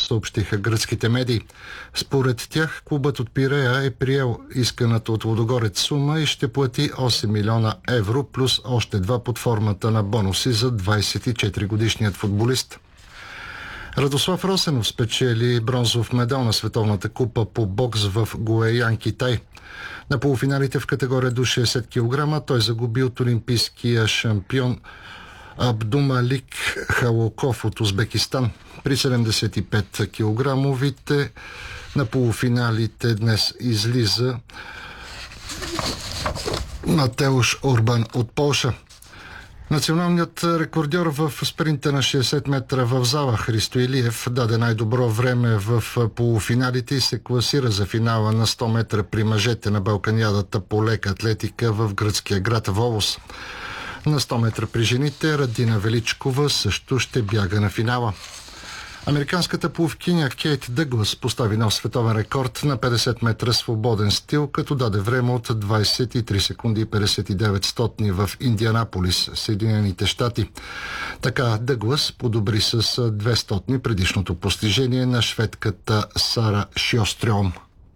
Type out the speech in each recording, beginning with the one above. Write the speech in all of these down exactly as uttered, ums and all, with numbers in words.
съобщиха гръцките медии. Според тях клубът от Пирея е приел исканата от Лудогорец сума и ще плати осем милиона евро плюс още два под формата на бонуси за двадесет и четири годишният футболист. Радослав Росенов спечели бронзов медал на Световната купа по бокс в Гуейян, Китай. На полуфиналите в категория до шейсет килограма той загуби от олимпийския шампион Абдумалик Халоков от Узбекистан. При седемдесет и пет килограмовите на полуфиналите днес излиза Матеуш Урбан от Полша. Националният рекордьор в спринта на шейсет метра в зала Христо Илиев даде най-добро време в полуфиналите и се класира за финала на сто метра при мъжете на Балканиадата по лека атлетика в гръцкия град Волос. На сто метра при жените Радина Величкова също ще бяга на финала. Американската пловкиня Кейт Дъглас постави нов световен рекорд на петдесет метра свободен стил, като даде време от двадесет и три секунди и петдесет и девет стотни в Индианаполис, Съединените щати. Така Дъглас подобри с две стотни предишното постижение на шведката Сара Шьострём.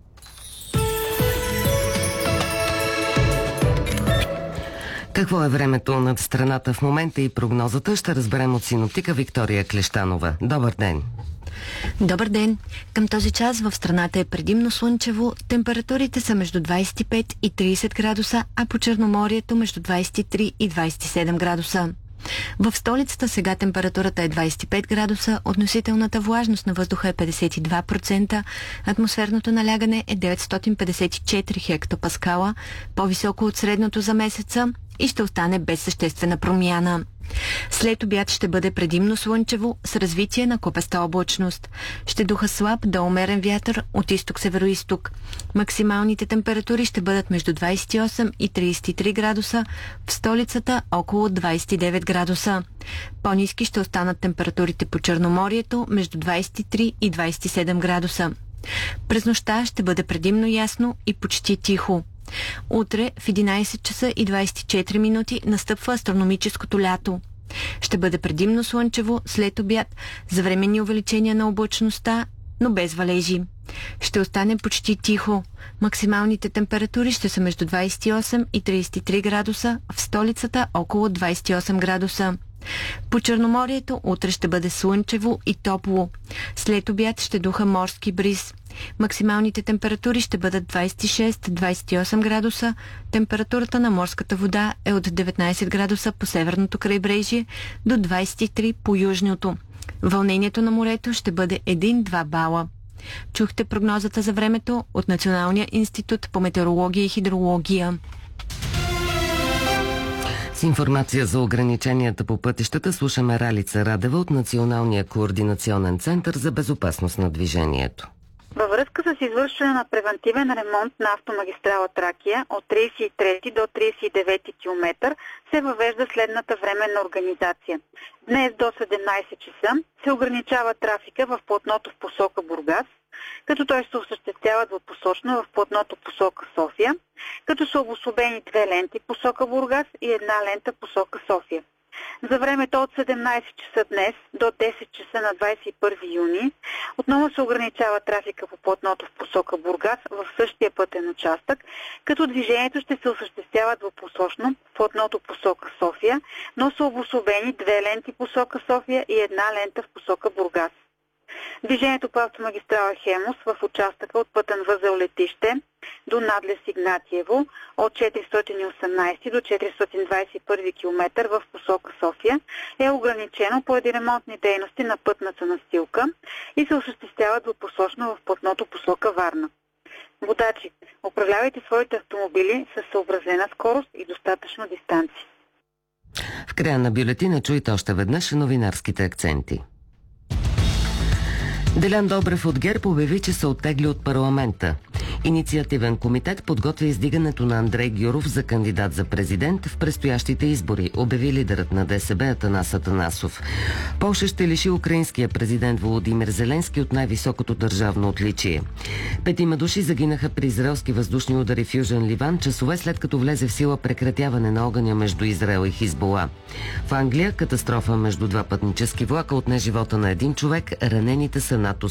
Какво е времето над страната в момента и прогнозата ще разберем от синоптика Виктория Клещанова. Добър ден! Добър ден! Към този час в страната е предимно слънчево, температурите са между двадесет и пет и тридесет градуса, а по Черноморието между двадесет и три и двадесет и седем градуса. В столицата сега температурата е двадесет и пет градуса, относителната влажност на въздуха е петдесет и два процента, атмосферното налягане е деветстотин петдесет и четири хектопаскала, по-високо от средното за месеца и ще остане без съществена промяна. След обяд ще бъде предимно слънчево с развитие на купеста облачност. Ще духа слаб до умерен вятър от изток-североизток. Максималните температури ще бъдат между двадесет и осем и тридесет и три градуса, в столицата около двадесет и девет градуса. По-ниски ще останат температурите по Черноморието между двадесет и три и двадесет и седем градуса. През нощта ще бъде предимно ясно и почти тихо. Утре в единадесет часа и двадесет и четири минути настъпва астрономическото лято. Ще бъде предимно слънчево след обяд, за временни увеличения на облачността, но без валежи. Ще остане почти тихо. Максималните температури ще са между двадесет и осем и тридесет и три градуса, в столицата около двадесет и осем градуса. По Черноморието утре ще бъде слънчево и топло. След обяд ще духа морски бриз. Максималните температури ще бъдат двадесет и шест до двадесет и осем градуса. Температурата на морската вода е от деветнадесет градуса по северното крайбрежие до двадесет и три по южното. Вълнението на морето ще бъде един-два бала. Чухте прогнозата за времето от Националния институт по метеорология и хидрология. С информация за ограниченията по пътищата слушаме Ралица Радева от Националния координационен център за безопасност на движението. Във връзка с извършване на превантивен ремонт на автомагистрала Тракия от тридесет и трети до тридесет и девети километър се въвежда следната временна организация. Днес до седемнадесет часа се ограничава трафика в платното в посока Бургас, като той се осъществява двупосочно в платното посока София, като са обособени две ленти посока Бургас и една лента посока София. За времето от седемнадесет часа днес до десет часа на двадесет и първи юни отново се ограничава трафика по платното в посока Бургас в същия пътен участък, като движението ще се осъществява двупосочно в платното посока София, но са обособени две ленти посока София и една лента в посока Бургас. Движението по автомагистрала Хемус в участъка от пътен възел Летище до надлез Игнатиево от четиристотин и осемнадесети до четиристотин двадесет и първи километър в посока София е ограничено поради ремонтни дейности на пътната настилка и се осъществява двупосочно в платното посока Варна. Водачи, управлявайте своите автомобили с съобразена скорост и достатъчно дистанция. В края на бюлетина чуйте още веднъж новинарските акценти. Делян Добрев от ГЕРБ обяви, че се оттегли от парламента. Инициативен комитет подготвя издигането на Андрей Гюров за кандидат за президент в предстоящите избори, обяви лидерът на ДСБ Атанас Атанасов. Полша ще лиши украинския президент Володимир Зеленски от най-високото държавно отличие. Петима души загинаха при израелски въздушни удари в Южен Ливан, часове след като влезе в сила прекратяване на огъня между Израел и Хизбола. В Англия катастрофа между два пътнически влака отне живота на един човек, ранените са над